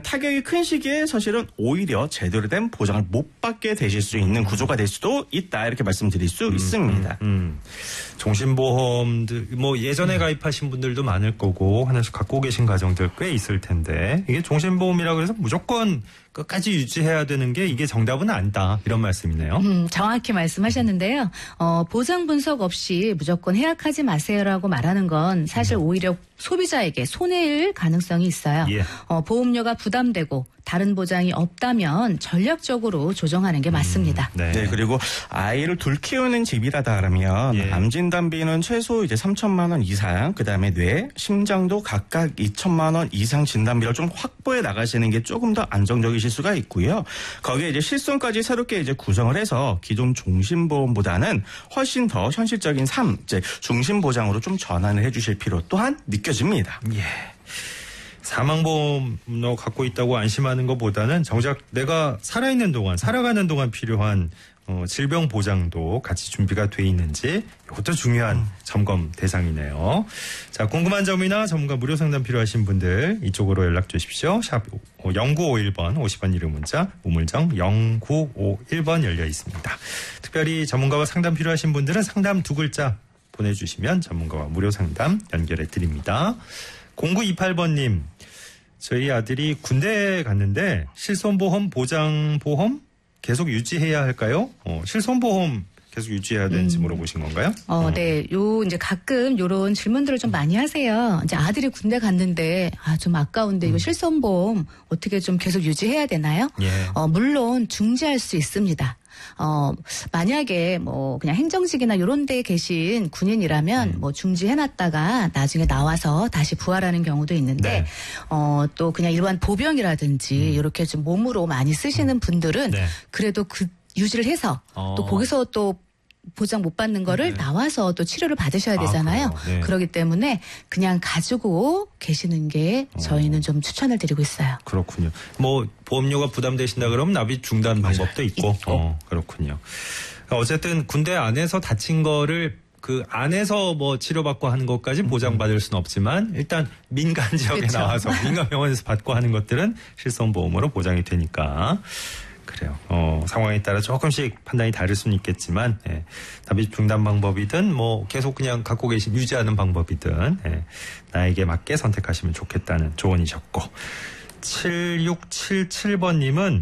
타격이 큰 시기에 사실은 오히려 제대로 된 보장을 못 받게 되실 수 있는 구조가 될 수도 있다 이렇게 말씀드릴 수 있습니다. 종신보험들 뭐 예전에 가입하신 분들도 많을 거고 하나씩 갖고 계신 가정들 꽤 있을 텐데 이게 종신보험이라고 해서 무조건 끝까지 유지해야 되는 게 이게 정답은 아니다 이런 말씀이네요. 정확히 말씀하셨는데요. 보장 분석 없이 무조건 해약하지 마세요라고 말하는 건 사실 오히려 소비자에게 손해일 가능성이 있어요. 예. 보험료가 부담되고 다른 보장이 없다면 전략적으로 조정하는 게 맞습니다. 네, 그리고 아이를 둘 키우는 집이라다 그러면 예. 암 진단비는 최소 이제 3천만 원 이상, 그다음에 뇌, 심장도 각각 2천만 원 이상 진단비를 좀 확보해 나가시는 게 조금 더 안정적이실 수가 있고요. 거기에 이제 실손까지 새롭게 이제 구성을 해서 기존 종신보험보다는 훨씬 더 현실적인 이제 중심보장으로 좀 전환을 해주실 필요 또한 느껴집니다. 예. 사망보험료 갖고 있다고 안심하는 것보다는 정작 내가 살아있는 동안, 살아가는 동안 필요한 질병 보장도 같이 준비가 돼 있는지 이것도 중요한 점검 대상이네요. 자, 궁금한 점이나 전문가 무료 상담 필요하신 분들 이쪽으로 연락 주십시오. 샵 0951번 50원 유료 문자 우물정 0951번 열려 있습니다. 특별히 전문가와 상담 필요하신 분들은 상담 2글자 보내주시면 전문가와 무료 상담 연결해 드립니다. 0928번님, 저희 아들이 군대에 갔는데 실손보험, 보장보험 계속 유지해야 할까요? 실손보험 계속 유지해야 되는지 물어보신 건가요? 네. 이제 가끔 요런 질문들을 좀 많이 하세요. 이제 아들이 군대 갔는데, 좀 아까운데 이거 실손보험 어떻게 좀 계속 유지해야 되나요? 예. 물론 중지할 수 있습니다. 만약에 뭐 그냥 행정직이나 요런 데 계신 군인이라면 뭐 중지해놨다가 나중에 나와서 다시 부활하는 경우도 있는데, 네. 또 그냥 일반 보병이라든지 이렇게 좀 몸으로 많이 쓰시는 분들은 네. 그래도 유지를 해서 또 거기서 또 보장 못 받는 거를 나와서 또 치료를 받으셔야 되잖아요. 네. 그렇기 때문에 그냥 가지고 계시는 게 저희는 좀 추천을 드리고 있어요. 그렇군요. 뭐 보험료가 부담되신다 그러면 납입 중단 방법도 있고. 그렇군요. 어쨌든 군대 안에서 다친 거를 그 안에서 뭐 치료받고 하는 것까지 보장받을 수는 없지만 일단 민간 지역에 그렇죠. 나와서 민간 병원에서 받고 하는 것들은 실손보험으로 보장이 되니까. 그래요. 상황에 따라 조금씩 판단이 다를 수는 있겠지만, 납입 중단 방법이든, 뭐, 계속 그냥 갖고 유지하는 방법이든, 나에게 맞게 선택하시면 좋겠다는 조언이셨고, 7677번님은,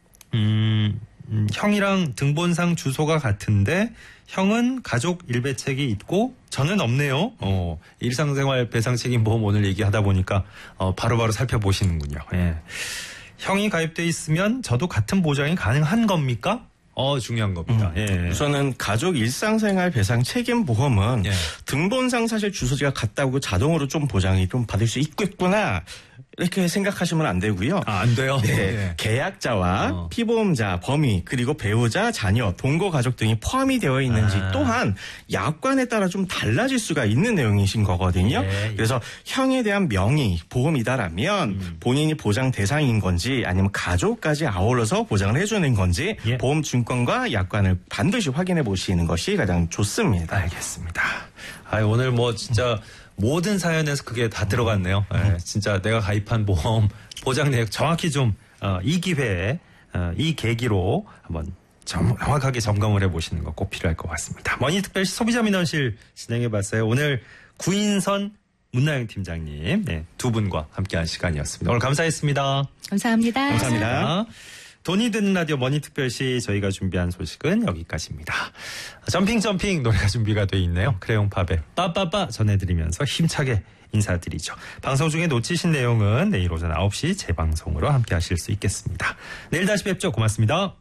형이랑 등본상 주소가 같은데, 형은 가족 일배책이 있고, 저는 없네요. 일상생활 배상책임보험 오늘 얘기하다 보니까, 바로바로 살펴보시는군요. 예. 형이 가입돼 있으면 저도 같은 보장이 가능한 겁니까? 중요한 겁니다. 예. 우선은 가족 일상생활 배상 책임보험은 등본상 사실 주소지가 같다고 자동으로 좀 보장이 좀 받을 수 있겠구나 이렇게 생각하시면 안 되고요. 안 돼요? 네. 계약자와 피보험자, 범위, 그리고 배우자, 자녀, 동거 가족 등이 포함이 되어 있는지 또한 약관에 따라 좀 달라질 수가 있는 내용이신 거거든요. 그래서 형에 대한 명의, 보험이다라면 본인이 보장 대상인 건지 아니면 가족까지 아울러서 보장을 해주는 건지 보험 증권과 약관을 반드시 확인해 보시는 것이 가장 좋습니다. 알겠습니다. 오늘 뭐 진짜 모든 사연에서 그게 다 들어갔네요. 진짜 내가 가입한 보험 보장 내역 정확히 좀 이 기회에 이 계기로 한번 정확하게 점검을 해보시는 거 꼭 필요할 것 같습니다. 머니특별시 소비자민원실 진행해봤어요. 오늘 구인선 문나영 팀장님 두 분과 함께한 시간이었습니다. 오늘 감사했습니다. 감사합니다. 감사합니다. 돈이 드는 라디오 머니특별시 저희가 준비한 소식은 여기까지입니다. 점핑 노래가 준비가 돼 있네요. 크레용팝의 빠빠빠 전해드리면서 힘차게 인사드리죠. 방송 중에 놓치신 내용은 내일 오전 9시 재방송으로 함께 하실 수 있겠습니다. 내일 다시 뵙죠. 고맙습니다.